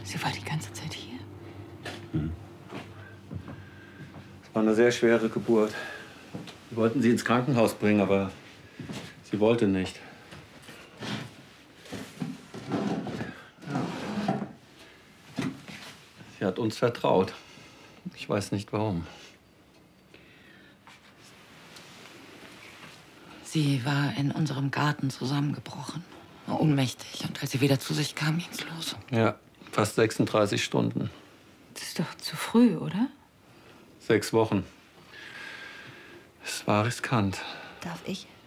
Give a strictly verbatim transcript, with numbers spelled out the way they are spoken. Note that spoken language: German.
Sie war die ganze Zeit hier? Hm. Es war eine sehr schwere Geburt. Wir wollten sie ins Krankenhaus bringen, aber sie wollte nicht. Ja. Sie hat uns vertraut. Ich weiß nicht warum. Sie war in unserem Garten zusammengebrochen, ohnmächtig. Und als sie wieder zu sich kam, ging's los. Ja, fast sechsunddreißig Stunden. Das ist doch zu früh, oder? Sechs Wochen. Es war riskant. Darf ich?